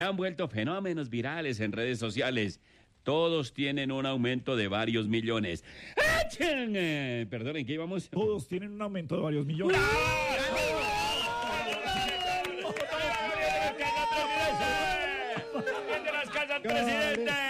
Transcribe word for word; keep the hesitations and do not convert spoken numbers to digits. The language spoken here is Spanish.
han vuelto fenómenos virales en redes sociales. Todos tienen un aumento de varios millones. ¡Achán! Eh, Perdonen, ¿qué íbamos? Todos tienen un aumento de varios millones. ¡Presidente!